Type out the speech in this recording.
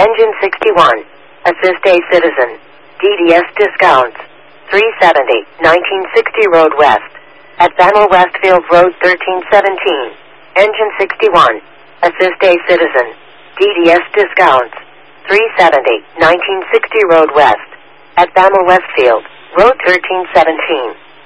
Engine 61. Assist a citizen. DDS discounts. 370, 1960 Road West. At Bamel Westfield Road 1317. Engine 61. Assist a citizen. DDS discounts. 370, 1960 Road West. At Bamel Westfield Road 1317.